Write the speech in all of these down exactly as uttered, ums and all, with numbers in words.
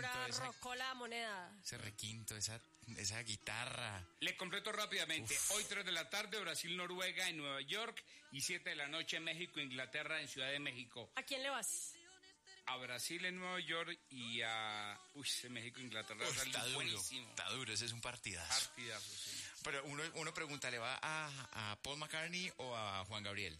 Ahora esa, rocó la moneda. ese requinto, esa, esa guitarra. Le completo rápidamente. Uf. Hoy tres de la tarde, Brasil-Noruega en Nueva York. Y siete de la noche, México-Inglaterra en Ciudad de México. ¿A quién le vas? A Brasil en Nueva York y a... Uy, México-Inglaterra. Uf, está duro, buenísimo. está duro, ese es un partidazo. Partidazo, sí. Pero uno, uno pregunta, ¿le va a, a Paul McCartney o a Juan Gabriel?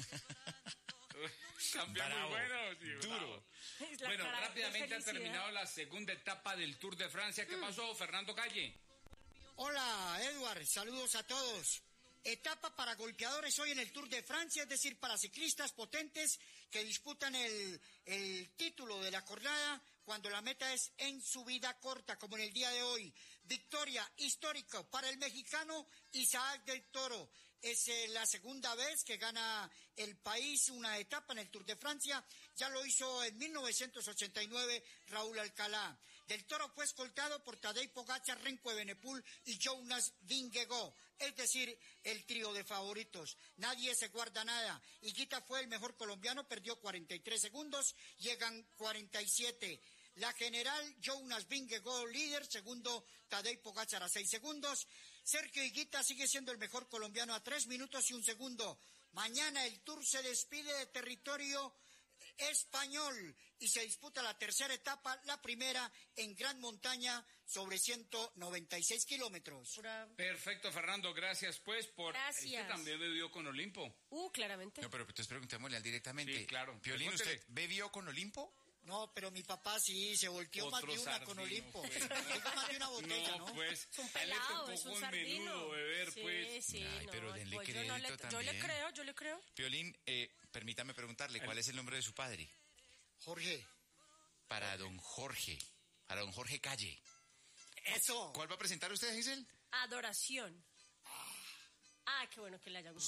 También Bravo, muy bueno. Sí, duro. La Bueno, cara de rápidamente ha felicidad. terminado la segunda etapa del Tour de Francia. ¿Qué pasó, Fernando Calle? Hola, Edward, saludos a todos. Etapa para golpeadores hoy en el Tour de Francia, es decir, para ciclistas potentes que disputan el, el título de la jornada cuando la meta es en subida corta, como en el día de hoy. Victoria histórica para el mexicano Isaac del Toro. Es eh, la segunda vez que gana el país una etapa en el Tour de Francia. Ya lo hizo en mil novecientos ochenta y nueve Raúl Alcalá. Del Toro fue escoltado por Tadej Pogačar, Remco Evenepoel y Jonas Vingegaard. Es decir, el trío de favoritos. Nadie se guarda nada. Higuita fue el mejor colombiano, perdió cuarenta y tres segundos, llegan cuarenta y siete. La general Jonas Vingegaard líder, segundo Tadej Pogačar a seis segundos. Sergio Higuita sigue siendo el mejor colombiano a tres minutos y un segundo. Mañana el Tour se despide de territorio español y se disputa la tercera etapa, la primera en gran montaña sobre ciento noventa y seis kilómetros. Pura... Perfecto, Fernando, gracias pues por... Gracias. Este también bebió con Olimpo. Uh, claramente. No, pero entonces preguntémosle al directamente. Sí, claro. Piolín, Pregúntele. ¿usted bebió con Olimpo? No, pero mi papá sí, se volteó más Otro de una sardino, con Olimpo. pues. Digo más de una botella, ¿no? No, pues, Es un a él le pelado, tocó es un con sardino. menudo beber, sí, pues. Sí, Ay, no, pero denle pues yo, no le, crédito yo le también. creo, yo le creo. Piolín, eh, permítame preguntarle, ¿cuál es el nombre de su padre? Jorge, Para don Jorge, para don Jorge Calle. eso. ¿Cuál va a presentar usted, Giselle? Adoración. Ah, qué bueno que le haya gustado.